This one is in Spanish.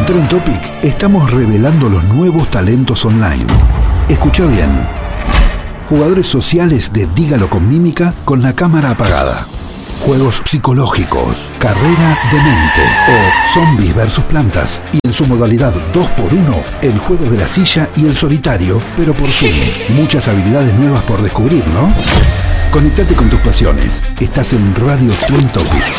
Trend Topic estamos revelando los nuevos talentos online. Escucha bien. Jugadores sociales de Dígalo con mímica con la cámara apagada. Juegos psicológicos, carrera de mente o zombies versus plantas. Y en su modalidad 2x1, el juego de la silla y el solitario, pero por Zoom. Muchas habilidades nuevas por descubrir, ¿no? Conectate con tus pasiones. Estás en Radio Trend Topic.